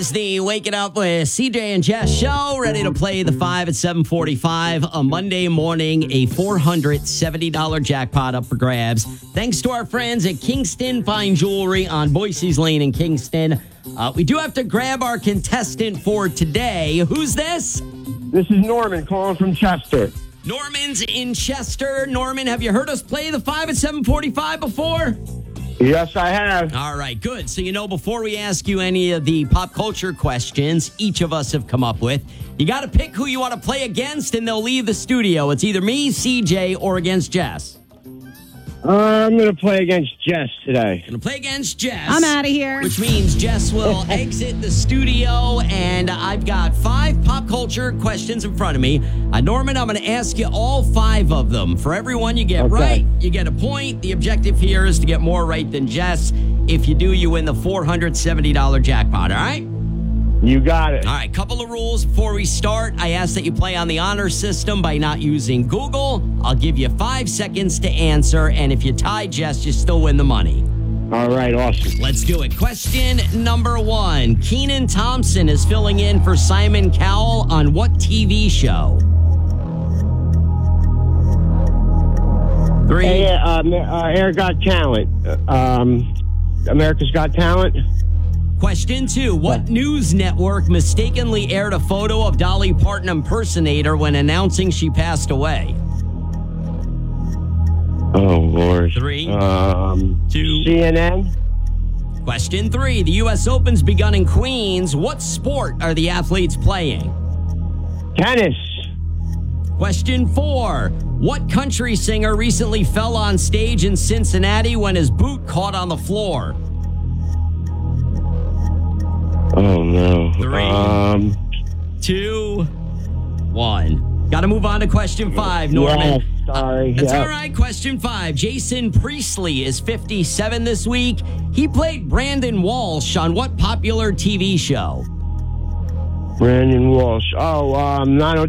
is the Waking Up with CJ and Jess show. Ready to play the 5 at 7:45 a Monday morning. A $470 jackpot up for grabs. Thanks to our friends at Kingston Fine Jewelry on Boise's Lane in Kingston. We do have to grab our contestant for today. Who's this? This is Norman calling from Chester. Norman's in Chester. Norman, have you heard us play the 5 at 7:45 before? Yes, I have. All right, good. So, before we ask you any of the pop culture questions each of us have come up with, you got to pick who you want to play against, and they'll leave the studio. It's either me, CJ, or against Jess. I'm going to play against Jess today. Going to play against Jess. I'm out of here. Which means Jess will exit the studio, and I've got 5 pop culture questions in front of me. Norman, I'm going to ask you all 5 of them. For every one you get right, you get a point. The objective here is to get more right than Jess. If you do, you win the $470 jackpot, all right? You got it. All right, couple of rules before we start. I ask that you play on the honor system by not using Google. I'll give you 5 seconds to answer, and if you tie Jess, you still win the money. All right, awesome. Let's do it. Question number 1. Kenan Thompson is filling in for Simon Cowell on what TV show? 3. Air Got Talent. America's Got Talent. Question 2. What news network mistakenly aired a photo of Dolly Parton impersonator when announcing she passed away? Oh, Lord. 3, 2. CNN. Question 3. The U.S. Open's begun in Queens. What sport are the athletes playing? Tennis. Question 4. What country singer recently fell on stage in Cincinnati when his boot caught on the floor? Oh, no. 3, 2, 1. Got to move on to question 5, Norman. Yes, sorry. That's all right. Question 5. Jason Priestley is 57 this week. He played Brandon Walsh on what popular TV show? Brandon Walsh. Oh,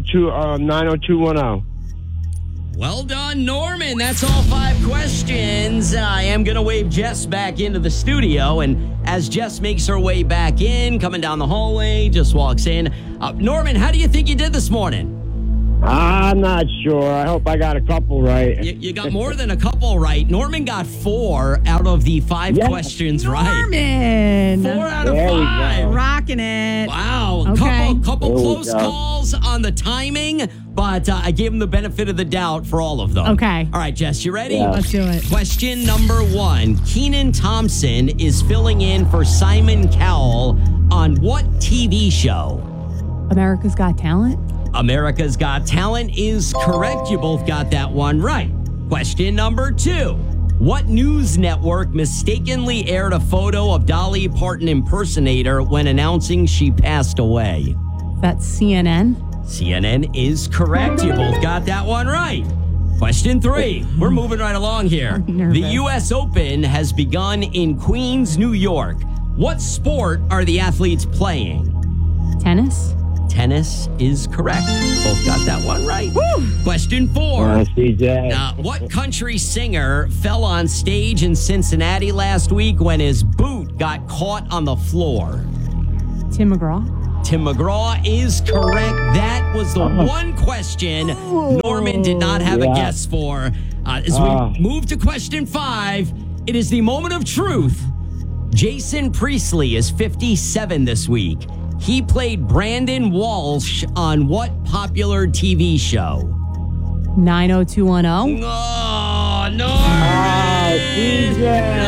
90210. Well done, Norman. That's all 5 questions. I am going to wave Jess back into the studio, and as Jess makes her way back in, coming down the hallway, just walks in. Norman, how do you think you did this morning? I'm not sure. I hope I got a couple right. You got more than a couple right. Norman got 4 out of the 5 questions right. Norman. 4 out of There we 5. go. Rocking it. Wow. Okay. Couple There we close go. calls on the timing, but I gave him the benefit of the doubt for all of them. Okay. All right, Jess, you ready? Yeah. Let's do it. Question number 1. Kenan Thompson is filling in for Simon Cowell on what TV show? America's Got Talent. America's Got Talent is correct. You both got that one right. Question number 2. What news network mistakenly aired a photo of Dolly Parton impersonator when announcing she passed away? That's CNN. CNN is correct. You both got that one right. Question 3. We're moving right along here. I'm nervous. The U.S. Open has begun in Queens, New York. What sport are the athletes playing? Tennis. Tennis is correct. Both got that one right. Question 4. CJ. What country singer fell on stage in Cincinnati last week when his boot got caught on the floor? Tim McGraw. Tim McGraw is correct. That was the one question Norman did not have a guess for. As we move to question 5, it is the moment of truth. Jason Priestley is 57 this week. He played Brandon Walsh on what popular TV show? 90210. Oh, no. CJ.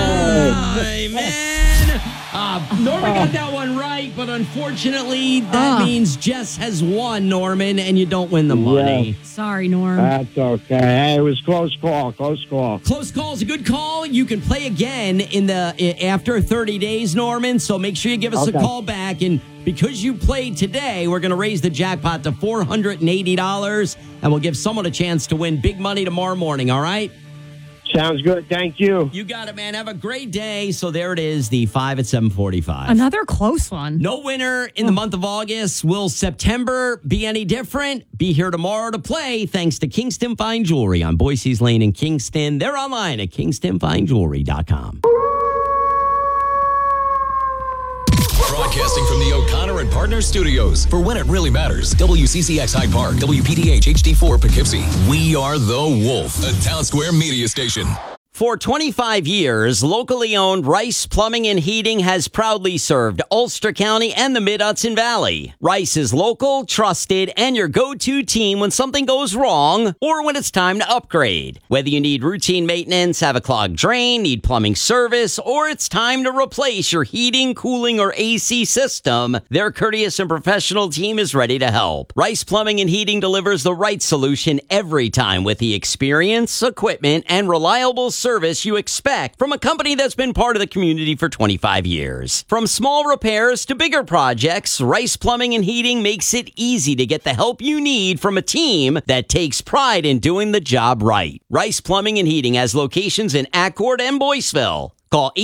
Man. Norman got that one right, but unfortunately, that means Jess has won, Norman, and you don't win the money. Sorry, Norm. That's okay. Hey, it was close call. Close call. Close call is a good call. You can play again after 30 days, Norman, so make sure you give us a call back. And because you played today, we're going to raise the jackpot to $480, and we'll give someone a chance to win big money tomorrow morning, all right? Sounds good. Thank you. You got it, man. Have a great day. So there it is, the 5 at 7:45. Another close one. No winner in the month of August. Will September be any different? Be here tomorrow to play thanks to Kingston Fine Jewelry on Boise's Lane in Kingston. They're online at kingstonfinejewelry.com. Broadcasting Broadcasting from the O'Connor and Partners Studios. For when it really matters, WCCX Hyde Park, WPDH HD4 Poughkeepsie. We are The Wolf, a Town Square media station. For 25 years, locally owned Rice Plumbing and Heating has proudly served Ulster County and the Mid-Hudson Valley. Rice is local, trusted, and your go-to team when something goes wrong or when it's time to upgrade. Whether you need routine maintenance, have a clogged drain, need plumbing service, or it's time to replace your heating, cooling, or AC system, their courteous and professional team is ready to help. Rice Plumbing and Heating delivers the right solution every time with the experience, equipment, and reliable service you expect from a company that's been part of the community for 25 years. From small repairs to bigger projects, Rice Plumbing and Heating makes it easy to get the help you need from a team that takes pride in doing the job right. Rice Plumbing and Heating has locations in Accord and Boyceville. Call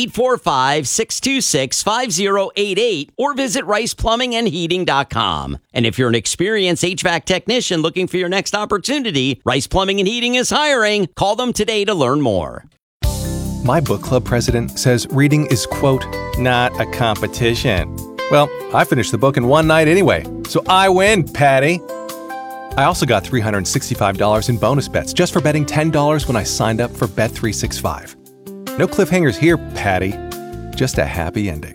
845-626-5088 or visit riceplumbingandheating.com. And if you're an experienced HVAC technician looking for your next opportunity, Rice Plumbing and Heating is hiring. Call them today to learn more. My book club president says reading is, quote, not a competition. Well, I finished the book in one night anyway, so I win, Patty. I also got $365 in bonus bets just for betting $10 when I signed up for Bet365. No cliffhangers here, Patty. Just a happy ending.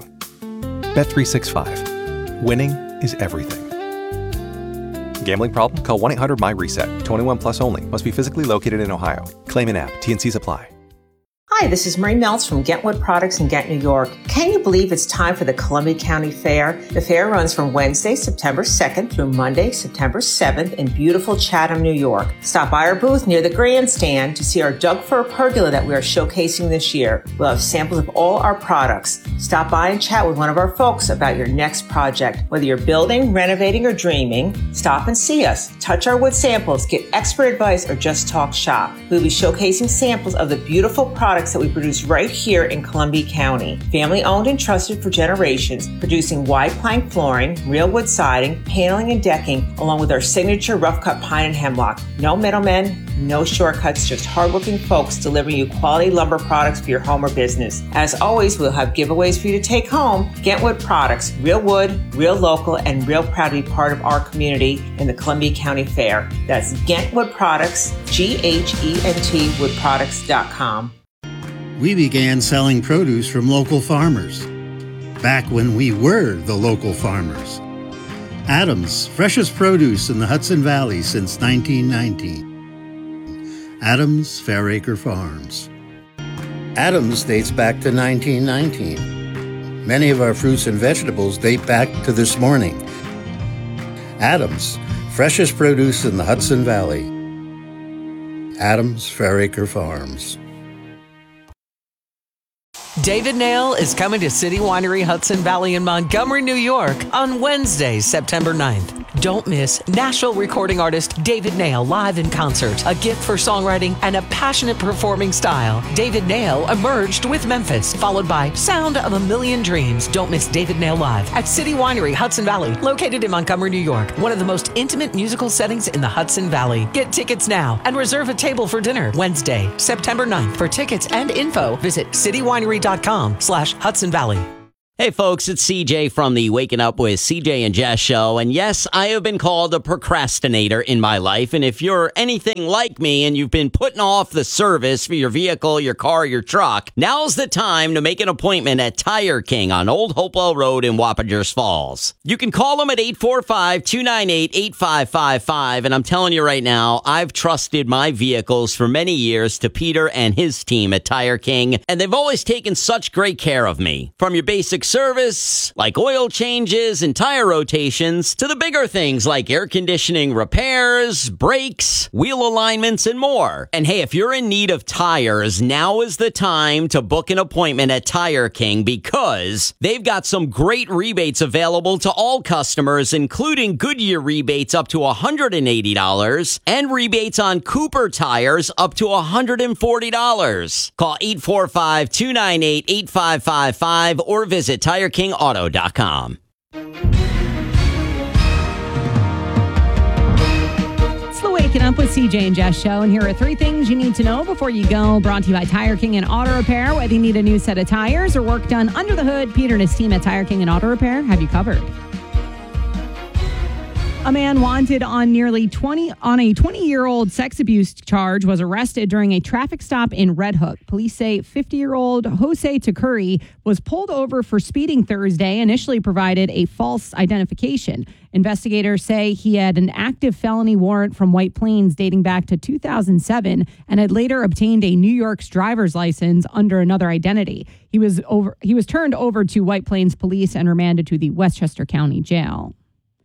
Bet365. Winning is everything. Gambling problem? Call 1-800-MY-RESET. 21 plus only. Must be physically located in Ohio. Claim in app. T&Cs apply. Hi, this is Marie Meltz from Gentwood Products in Ghent, New York. Can you believe it's time for the Columbia County Fair? The fair runs from Wednesday, September 2nd through Monday, September 7th in beautiful Chatham, New York. Stop by our booth near the grandstand to see our Doug Fir pergola that we are showcasing this year. We'll have samples of all our products. Stop by and chat with one of our folks about your next project. Whether you're building, renovating, or dreaming, stop and see us. Touch our wood samples, get expert advice, or just talk shop. We'll be showcasing samples of the beautiful products that we produce right here in Columbia County. Family owned and trusted for generations, producing wide plank flooring, real wood siding, paneling, and decking, along with our signature rough cut pine and hemlock. No middlemen, no shortcuts, just hardworking folks delivering you quality lumber products for your home or business. As always, we'll have giveaways for you to take home. Gentwood Products, real wood, real local, and real proud to be part of our community in the Columbia County Fair. That's Gentwood Products, GHENT woodproducts.com. We began selling produce from local farmers, back when we were the local farmers. Adams, freshest produce in the Hudson Valley since 1919. Adams Fairacre Farms. Adams dates back to 1919. Many of our fruits and vegetables date back to this morning. Adams, freshest produce in the Hudson Valley. Adams Fairacre Farms. David Nail is coming to City Winery Hudson Valley in Montgomery, New York on Wednesday, September 9th. Don't miss Nashville recording artist David Nail live in concert, a gift for songwriting and a passionate performing style. David Nail emerged with Memphis, followed by Sound of a Million Dreams. Don't miss David Nail live at City Winery Hudson Valley, located in Montgomery, New York, one of the most intimate musical settings in the Hudson Valley. Get tickets now and reserve a table for dinner Wednesday, September 9th. For tickets and info, visit citywinery.com/Hudson Valley. Hey folks, it's CJ from the Waking Up with CJ and Jess show. And yes, I have been called a procrastinator in my life. And if you're anything like me and you've been putting off the service for your vehicle, your car, your truck, now's the time to make an appointment at Tire King on Old Hopewell Road in Wappingers Falls. You can call them at 845-298-8555. And I'm telling you right now, I've trusted my vehicles for many years to Peter and his team at Tire King. And they've always taken such great care of me. From your basic service, like oil changes and tire rotations, to the bigger things like air conditioning repairs, brakes, wheel alignments, and more. And hey, if you're in need of tires, now is the time to book an appointment at Tire King because they've got some great rebates available to all customers, including Goodyear rebates up to $180 and rebates on Cooper tires up to $140. Call 845-298-8555 or visit TireKingAuto.com. It's the Wake Waking Up with CJ and Jess show, and here are 3 things you need to know before you go. Brought to you by Tire King and Auto Repair. Whether you need a new set of tires or work done under the hood, Peter and his team at Tire King and Auto Repair have you covered. A man wanted on a 20-year-old sex abuse charge was arrested during a traffic stop in Red Hook. Police say 50-year-old Jose Takuri was pulled over for speeding Thursday, initially provided a false identification. Investigators say he had an active felony warrant from White Plains dating back to 2007 and had later obtained a New York's driver's license under another identity. He was turned over to White Plains police and remanded to the Westchester County Jail.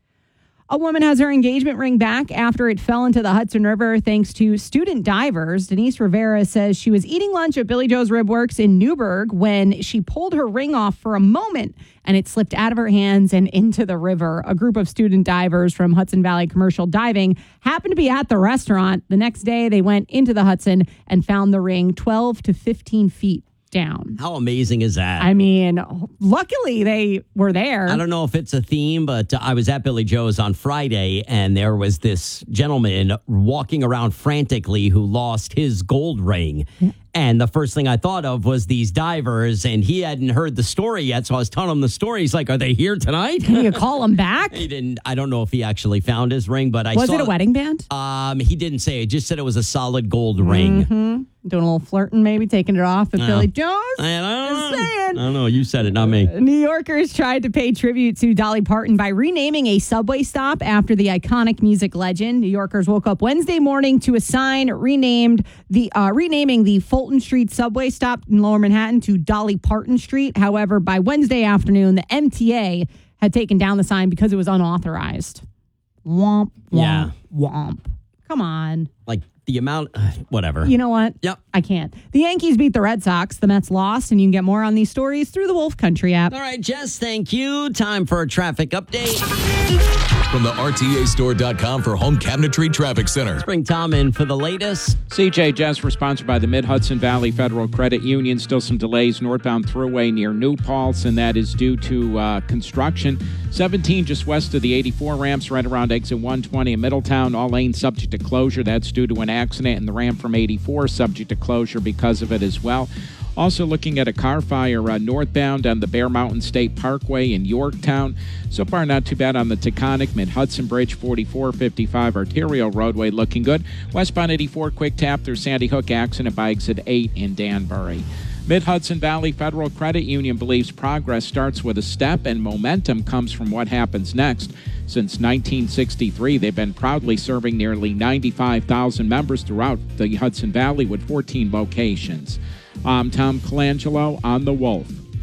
A woman has her engagement ring back after it fell into the Hudson River thanks to student divers. Denise Rivera says she was eating lunch at Billy Joe's Rib Works in Newburgh when she pulled her ring off for a moment and it slipped out of her hands and into the river. A group of student divers from Hudson Valley Commercial Diving happened to be at the restaurant. The next day, they went into the Hudson and found the ring 12 to 15 feet down. How amazing is that? I mean, luckily they were there. I don't know if it's a theme, but I was at Billy Joe's on Friday, and there was this gentleman walking around frantically who lost his gold ring. Yeah. And the first thing I thought of was these divers, and he hadn't heard the story yet, so I was telling him the story. He's like, "Are they here tonight?" Can you call him back? He didn't. I don't know if he actually found his ring, but Was it a wedding band? He didn't say. It just said it was a solid gold ring. Mm-hmm. Doing a little flirting, maybe taking it off at Billy Joe's. Just saying. I don't know. You said it, not me. New Yorkers tried to pay tribute to Dolly Parton by renaming a subway stop after the iconic music legend. New Yorkers woke up Wednesday morning to a sign renaming the Fulton Street subway stop in Lower Manhattan to Dolly Parton Street. However, by Wednesday afternoon, the MTA had taken down the sign because it was unauthorized. Womp, womp, womp. Come on. Like the amount, whatever. You know what? Yep. I can't. The Yankees beat the Red Sox. The Mets lost, and you can get more on these stories through the Wolf Country app. All right, Jess, thank you. Time for a traffic update. From the RTAstore.com for home cabinetry traffic center. Let's bring Tom in for the latest. CJ Jess, we're sponsored by the Mid-Hudson Valley Federal Credit Union. Still some delays northbound thruway near New Paltz, and that is due to construction. 17 just west of the 84 ramps, right around exit 120 in Middletown. All lanes subject to closure. That's due to an accident, and the ramp from 84 subject to closure because of it as well. Also looking at a car fire northbound on the Bear Mountain State Parkway in Yorktown. So far, not too bad on the Taconic, Mid-Hudson Bridge, 4455 Arterial Roadway looking good. Westbound 84 quick tap through Sandy Hook, accident by exit 8 in Danbury. Mid-Hudson Valley Federal Credit Union believes progress starts with a step and momentum comes from what happens next. Since 1963, they've been proudly serving nearly 95,000 members throughout the Hudson Valley with 14 locations. I'm Tom Colangelo on The Wolf.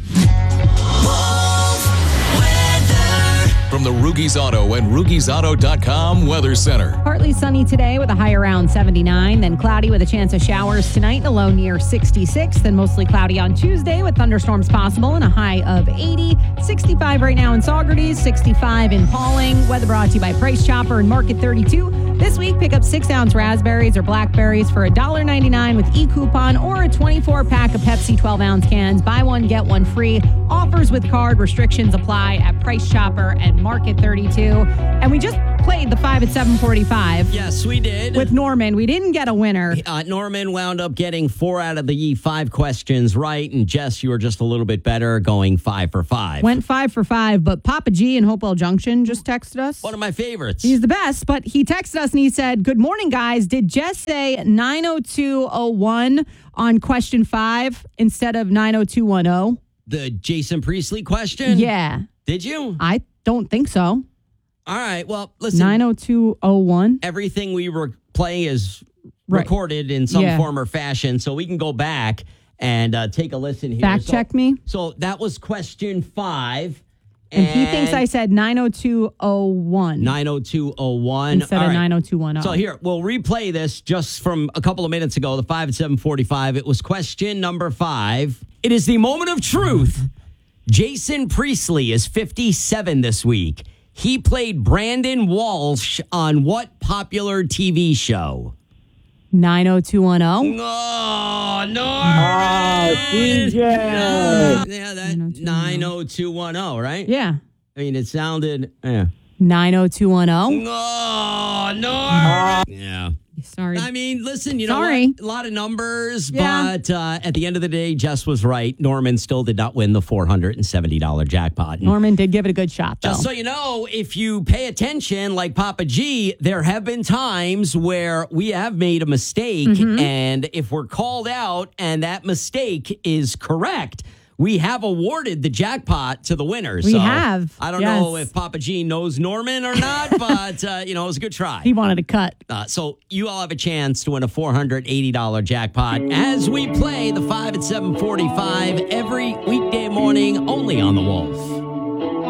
From the Rugies Auto and RugiesAuto.com Weather Center. Partly sunny today with a high around 79, then cloudy with a chance of showers tonight, a low near 66, then mostly cloudy on Tuesday with thunderstorms possible and a high of 80. 65 right now in Saugerties, 65 in Pauling. Weather brought to you by Price Chopper and Market 32. This week, pick up 6-ounce raspberries or blackberries for $1.99 with e-coupon or a 24-pack of Pepsi 12-ounce cans. Buy one, get one free. Offers with card. Restrictions apply at Price Chopper and Market 32. And we just played the 5 at 7:45. Yes, we did. With Norman. We didn't get a winner. Norman wound up getting 4 out of the 5 questions right. And Jess, you were just a little bit better, going 5 for 5. Went 5 for 5, but Papa G in Hopewell Junction just texted us. One of my favorites. He's the best, but he texted us and he said, "Good morning, guys. Did Jess say 90201 on question 5 instead of 90210? The Jason Priestley question? Yeah. Did you? I don't think so. All right. Well, listen. 90201. Everything we play is recorded in some form or fashion, so we can go back and take a listen here. Fact check me. So that was question 5. And he thinks I said 90201. 90201. Instead of 90210. So here, we'll replay this just from a couple of minutes ago, the 5 at 7:45. It was question number 5. It is the moment of truth. Jason Priestley is 57 this week. He played Brandon Walsh on what popular TV show? 90210. Oh, no. DJ. Yeah, that 90210, right? Yeah. I mean, it sounded, yeah. 90210. Oh, no. Yeah. Sorry. I mean, listen, you Sorry. know what? A lot of numbers, Yeah. but at the end of the day, Jess was right. Norman still did not win the $470 jackpot. Norman did give it a good shot, though. Just so you know, if you pay attention, like Papa G, there have been times where we have made a mistake, and if we're called out and that mistake is correct, we have awarded the jackpot to the winners. We So have. I don't Yes. know if Papa G knows Norman or not, but, it was a good try. He wanted a cut. So you all have a chance to win a $480 jackpot as we play the 5 at 7:45 every weekday morning only on The Wolf.